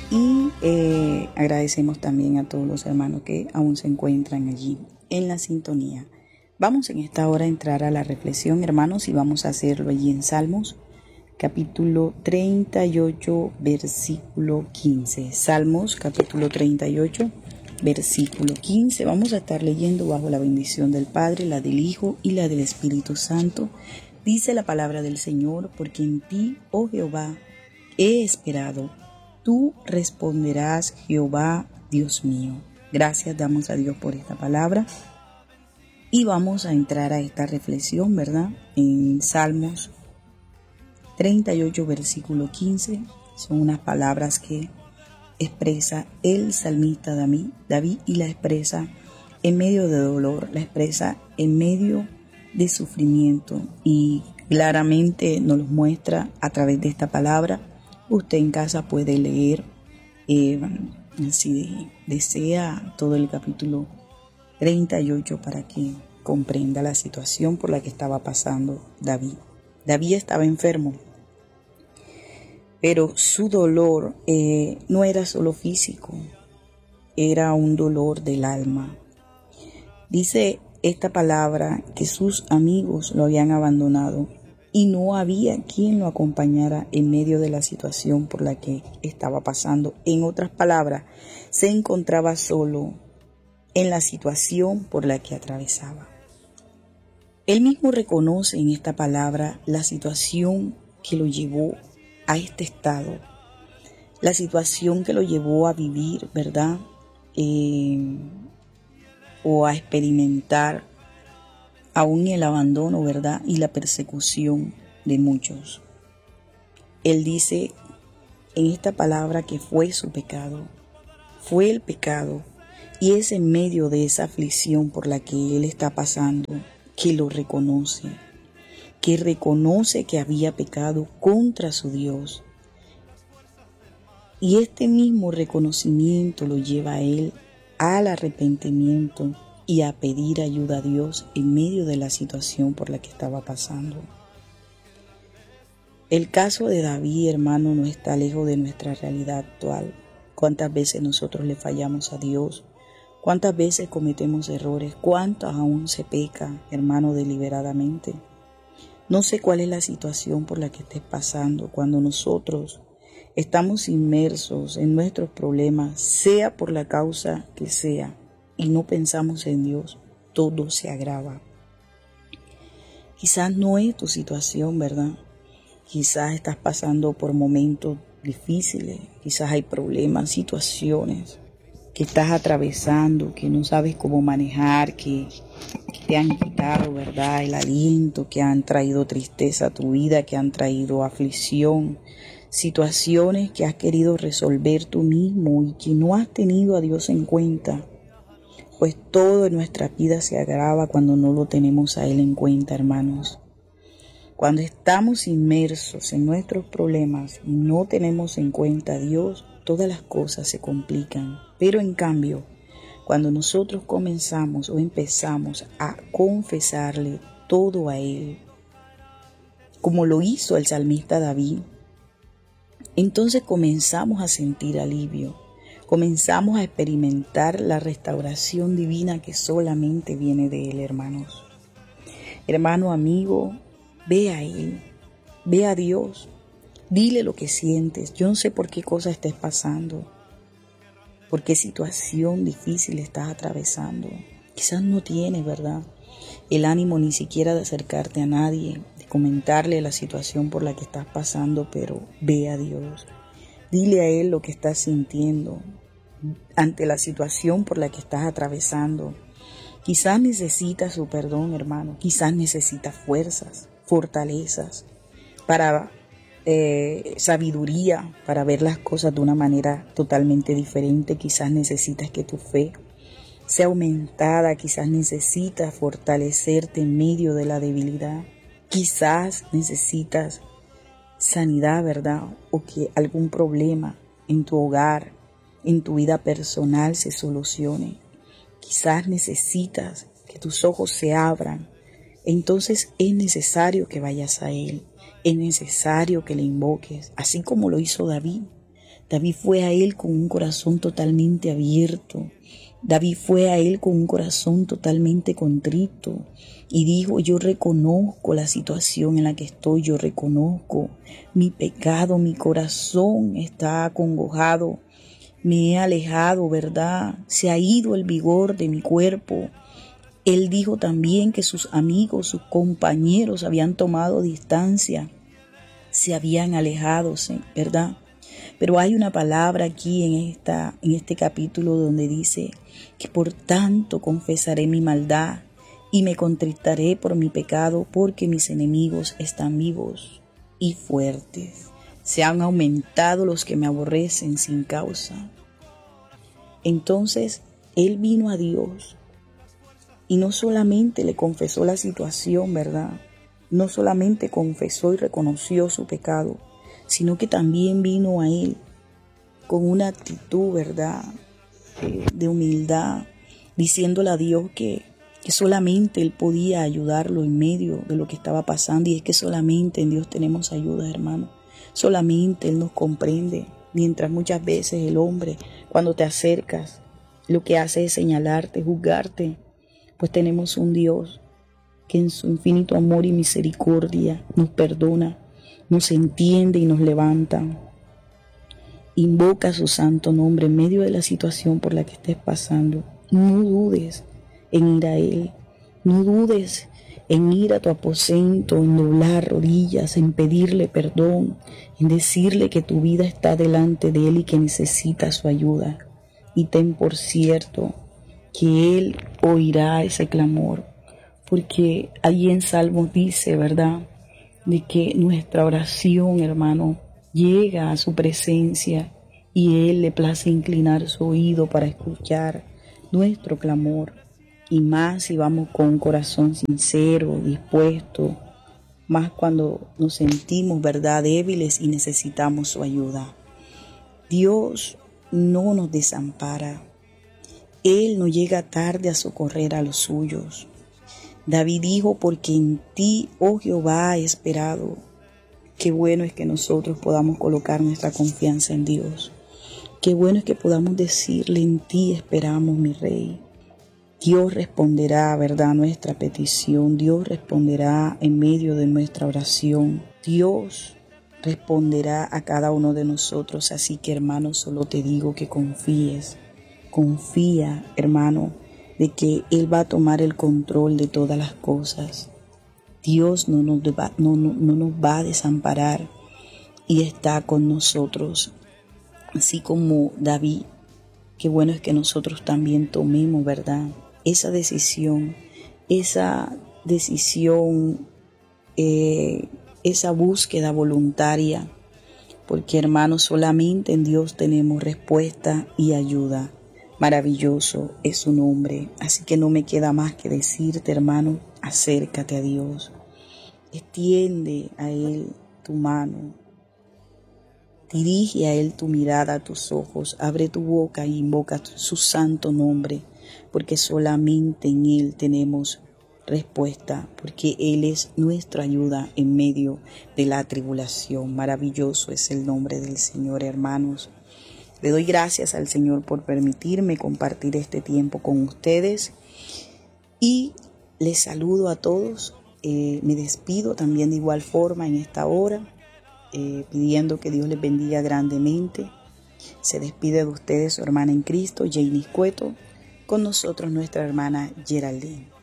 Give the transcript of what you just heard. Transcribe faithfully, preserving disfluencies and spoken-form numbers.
y eh, agradecemos también a todos los hermanos que aún se encuentran allí en la sintonía. Vamos en esta hora a entrar a la reflexión, hermanos, y vamos a hacerlo allí en Salmos, capítulo treinta y ocho, versículo quince. Salmos, capítulo treinta y ocho, versículo quince. Vamos a estar leyendo bajo la bendición del Padre, la del Hijo y la del Espíritu Santo. Dice la palabra del Señor: porque en ti, oh Jehová, he esperado. Tú responderás, Jehová, Dios mío. Gracias damos a Dios por esta palabra. Y vamos a entrar a esta reflexión, ¿verdad? En Salmos treinta y ocho, versículo quince. Son unas palabras que expresa el salmista David y la expresa en medio de dolor, la expresa en medio de sufrimiento y claramente nos lo muestra a través de esta palabra. Usted en casa puede leer, eh, si desea, todo el capítulo treinta y ocho para que comprenda la situación por la que estaba pasando David. David estaba enfermo, pero su dolor eh, no era solo físico, era un dolor del alma. Dice esta palabra que sus amigos lo habían abandonado y no había quien lo acompañara en medio de la situación por la que estaba pasando. En otras palabras, se encontraba solo en la situación por la que atravesaba. Él mismo reconoce en esta palabra la situación que lo llevó a este estado, la situación que lo llevó a vivir, ¿verdad? Eh, o a experimentar aún el abandono, ¿verdad? Y la persecución de muchos. Él dice en esta palabra que fue su pecado, fue el pecado. Y es en medio de esa aflicción por la que él está pasando que lo reconoce, que reconoce que había pecado contra su Dios. Y este mismo reconocimiento lo lleva a él al arrepentimiento y a pedir ayuda a Dios en medio de la situación por la que estaba pasando. El caso de David, hermano, no está lejos de nuestra realidad actual. ¿Cuántas veces nosotros le fallamos a Dios? ¿Cuántas veces cometemos errores? ¿Cuántas aún se peca, hermano, deliberadamente? No sé cuál es la situación por la que estés pasando cuando nosotros estamos inmersos en nuestros problemas, sea por la causa que sea, y no pensamos en Dios, todo se agrava. Quizás no es tu situación, ¿verdad? Quizás estás pasando por momentos difíciles, quizás hay problemas, situaciones que estás atravesando, que no sabes cómo manejar, que, que te han quitado, ¿verdad?, el aliento, que han traído tristeza a tu vida, que han traído aflicción, situaciones que has querido resolver tú mismo y que no has tenido a Dios en cuenta. Pues todo en nuestra vida se agrava cuando no lo tenemos a Él en cuenta, hermanos. Cuando estamos inmersos en nuestros problemas y no tenemos en cuenta a Dios, todas las cosas se complican. Pero en cambio, cuando nosotros comenzamos o empezamos a confesarle todo a Él, como lo hizo el salmista David, entonces comenzamos a sentir alivio, comenzamos a experimentar la restauración divina que solamente viene de Él, hermanos. Hermano, amigo, ve a Él, ve a Dios, dile lo que sientes. Yo no sé por qué cosa estés pasando, por qué situación difícil estás atravesando. Quizás no tienes, ¿verdad?, el ánimo ni siquiera de acercarte a nadie, de comentarle la situación por la que estás pasando, pero ve a Dios. Dile a Él lo que estás sintiendo ante la situación por la que estás atravesando. Quizás necesitas su perdón, hermano. Quizás necesitas fuerzas, fortalezas, para eh, sabiduría, para ver las cosas de una manera totalmente diferente. Quizás necesitas que tu fe sea aumentada. Quizás necesitas fortalecerte en medio de la debilidad. Quizás necesitas sanidad, ¿verdad? O que algún problema en tu hogar, en tu vida personal se solucione. Quizás necesitas que tus ojos se abran. Entonces es necesario que vayas a Él. Es necesario que le invoques, así como lo hizo David. David fue a él con un corazón totalmente abierto. David fue a él con un corazón totalmente contrito y dijo: yo reconozco la situación en la que estoy, yo reconozco mi pecado, mi corazón está acongojado, me he alejado, ¿verdad? Se ha ido el vigor de mi cuerpo. Él dijo también que sus amigos, sus compañeros habían tomado distancia, se habían alejado, ¿verdad? Pero hay una palabra aquí en, esta, en este capítulo donde dice que por tanto confesaré mi maldad y me contritaré por mi pecado, porque mis enemigos están vivos y fuertes. Se han aumentado los que me aborrecen sin causa. Entonces él vino a Dios y no solamente le confesó la situación, ¿verdad? No solamente confesó y reconoció su pecado, sino que también vino a él con una actitud, ¿verdad?, eh, de humildad, diciéndole a Dios que, que solamente él podía ayudarlo en medio de lo que estaba pasando. Y es que solamente en Dios tenemos ayuda, hermano. Solamente Él nos comprende. Mientras muchas veces el hombre, cuando te acercas, lo que hace es señalarte, juzgarte, pues tenemos un Dios que en su infinito amor y misericordia nos perdona, nos entiende y nos levanta. Invoca su santo nombre en medio de la situación por la que estés pasando. No dudes en ir a Él. No dudes en ir a tu aposento, en doblar rodillas, en pedirle perdón, en decirle que tu vida está delante de Él y que necesita su ayuda. Y ten por cierto que Él oirá ese clamor, porque allí en Salmos dice, ¿verdad?, de que nuestra oración, hermano, llega a su presencia y Él le place inclinar su oído para escuchar nuestro clamor. Y más si vamos con un corazón sincero, dispuesto, más cuando nos sentimos, ¿verdad?, débiles y necesitamos su ayuda. Dios no nos desampara. Él no llega tarde a socorrer a los suyos. David dijo: porque en ti, oh Jehová, he esperado. Qué bueno es que nosotros podamos colocar nuestra confianza en Dios. Qué bueno es que podamos decirle: en ti esperamos, mi Rey. Dios responderá, ¿verdad?, nuestra petición. Dios responderá en medio de nuestra oración. Dios responderá a cada uno de nosotros. Así que, hermano, solo te digo que confíes. Confía, hermano, de que Él va a tomar el control de todas las cosas. Dios no nos va, no, no, no nos va a desamparar y está con nosotros. Así como David, qué bueno es que nosotros también tomemos, ¿verdad?, esa decisión, esa decisión, eh, esa búsqueda voluntaria, porque, hermanos, solamente en Dios tenemos respuesta y ayuda. Maravilloso es su nombre. Así que no me queda más que decirte, hermano, acércate a Dios, extiende a Él tu mano, dirige a Él tu mirada, tus ojos, abre tu boca y invoca su santo nombre, porque solamente en Él tenemos respuesta, porque Él es nuestra ayuda en medio de la tribulación. Maravilloso es el nombre del Señor, hermanos. Le doy gracias al Señor por permitirme compartir este tiempo con ustedes y les saludo a todos. Eh, me despido también de igual forma en esta hora, eh, pidiendo que Dios les bendiga grandemente. Se despide de ustedes su hermana en Cristo, Jaynis Cueto, con nosotros nuestra hermana Geraldine.